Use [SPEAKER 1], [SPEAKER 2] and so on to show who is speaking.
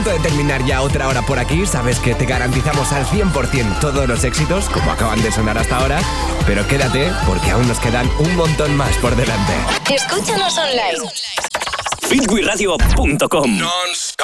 [SPEAKER 1] De terminar ya otra hora por aquí, sabes que te garantizamos al 100% todos los éxitos, como acaban de sonar hasta ahora, pero quédate porque aún nos quedan un montón más por delante.
[SPEAKER 2] Escúchanos online.
[SPEAKER 3] Fitwiradio.com